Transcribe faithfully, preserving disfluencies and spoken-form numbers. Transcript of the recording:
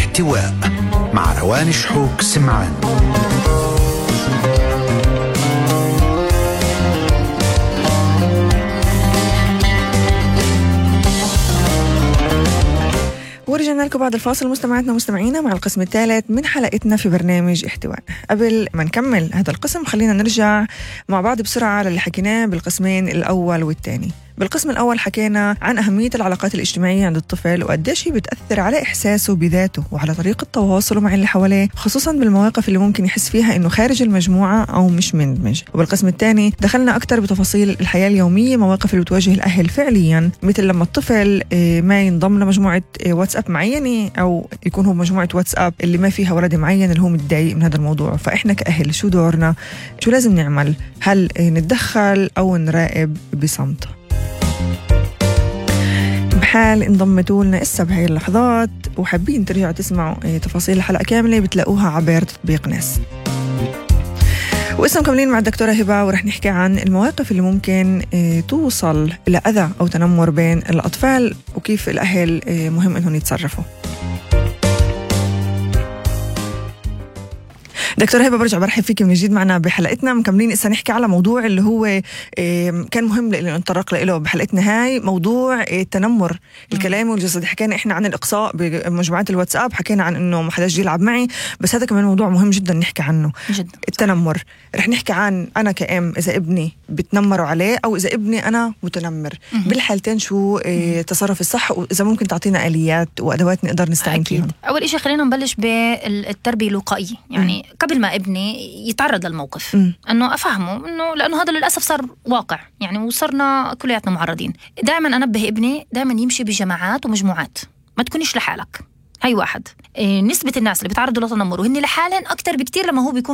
احتواء مع روان شحوك سمعان. ورجعنا لكم بعد الفاصل مستمعاتنا ومستمعينا مع القسم الثالث من حلقتنا في برنامج احتواء. قبل ما نكمل هذا القسم خلينا نرجع مع بعض بسرعة للي حكيناه بالقسمين الأول والثاني. بالقسم الأول حكينا عن أهمية العلاقات الاجتماعية عند الطفل وقديش هي بتأثر على إحساسه بذاته وعلى طريقة تواصله مع اللي حواليه، خصوصا بالمواقف اللي ممكن يحس فيها إنه خارج المجموعة أو مش مندمج. وبالقسم الثاني دخلنا أكتر بتفاصيل الحياة اليومية، مواقف اللي بتواجه الأهل فعليا، مثل لما الطفل ما ينضم لمجموعة واتساب معينة أو يكون هو مجموعة واتساب اللي ما فيها ولد معين اللي هو متضايق من هذا الموضوع. فإحنا كأهل شو دورنا؟ شو لازم نعمل؟ هل نتدخل أو نراقب بصمت؟ بحال انضمتوا لنا إسا بهاي اللحظات وحابين ترجعوا تسمعوا تفاصيل الحلقة كاملة بتلاقوها عبر تطبيق ناس. وإسا مكملين مع الدكتورة هبة ورح نحكي عن المواقف اللي ممكن توصل إلى أذى أو تنمر بين الأطفال وكيف الأهل مهم إنهم يتصرفوا. دكتورة هبة برجع برحب فيك من جديد معنا بحلقتنا. مكملين إسا نحكي على موضوع اللي هو كان مهم لأنه نتطرق له بحلقتنا هاي، موضوع التنمر الكلامي والجسدي. حكينا إحنا عن الإقصاء بمجموعات الواتساب، حكينا عن إنه ما حداش يلعب معي، بس هذا كمان موضوع مهم جدا نحكي عنه جدا. التنمر. رح نحكي عن أنا كأم إذا ابني بتنمروا عليه أو إذا ابني أنا متنمر. م- بالحالتين شو تصرف الصح، وإذا ممكن تعطينا آليات وأدوات نقدر نستعين فيهم. أول إشي خلينا نبلش بالتربية الوقائية، يعني م- قبل ما ابني يتعرض للموقف م. أنه أفهمه أنه لأنه هذا للأسف صار واقع يعني، وصرنا كلياتنا معرضين. دائما أنبه ابني دائما يمشي بجماعات ومجموعات، ما تكونيش لحالك. هاي واحد. إيه نسبة الناس اللي بيتعرضوا للتنمر وهن لحالهم أكتر بكتير لما هو بيكون